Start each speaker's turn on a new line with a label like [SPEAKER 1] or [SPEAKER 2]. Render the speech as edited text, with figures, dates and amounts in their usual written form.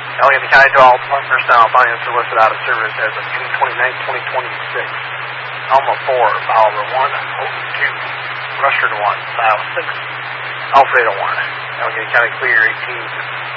[SPEAKER 1] Allegheny County to all personnel finding solicited out of service as of June 29, 2026. Alma 4, Bolivar 1, Houghton 2, Rushford 1, Stiles 6, Alfredo 1. Allegheny County clear 18